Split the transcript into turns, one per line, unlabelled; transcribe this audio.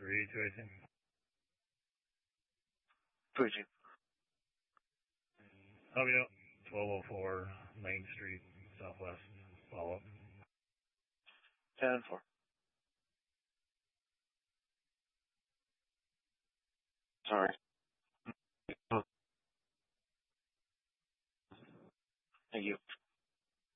218.
218.
Copy out. 1204 Main Street, Southwest. Follow up.
10-4. Sorry. Thank you.